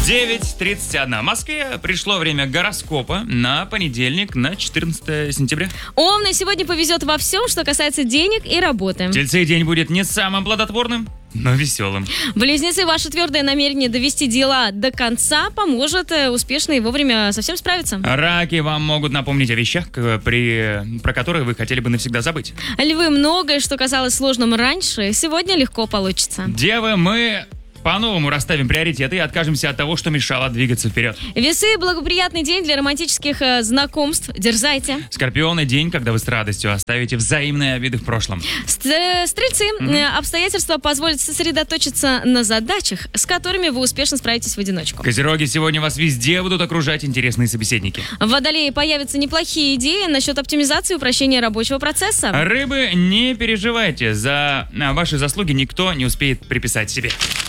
9:31. В Москве пришло время гороскопа на понедельник, на 14 сентября. Овны, сегодня повезет во всем, что касается денег и работы. Тельцы, день будет не самым плодотворным, но веселым. Близнецы, ваше твердое намерение довести дела до конца поможет успешно и вовремя совсем справиться. Раки, вам могут напомнить о вещах, про которые вы хотели бы навсегда забыть. Львы, многое, что казалось сложным раньше, сегодня легко получится. Девы, мы по-новому расставим приоритеты и откажемся от того, что мешало двигаться вперед. Весы, благоприятный день для романтических знакомств. Дерзайте. Скорпионы, день, когда вы с радостью оставите взаимные обиды в прошлом. Стрельцы, обстоятельства позволят сосредоточиться на задачах, с которыми вы успешно справитесь в одиночку. Козероги, сегодня вас везде будут окружать интересные собеседники. Водолеи, появятся неплохие идеи насчет оптимизации и упрощения рабочего процесса. Рыбы, не переживайте, за ваши заслуги никто не успеет приписать себе.